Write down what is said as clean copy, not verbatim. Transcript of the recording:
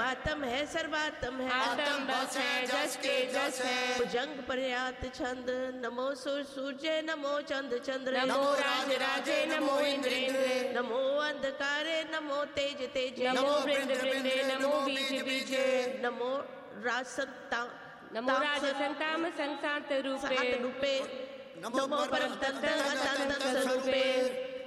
आत्म है सर्वात्म है, आत्म बस है जस के जस है। भुजंग पर्यात छंद, नमो सूर्य नमो चंद्र चंद्र, नमो राज राजे नमो इंद्रेंद्र, नमो अंधकारे नमो तेज तेज, नमो वृंद वृंदे नमो बीज बीज, नमो रासंता नमो राजसंताम संसार रूपे, नमो परम तत्व अतंत स्वरूपे,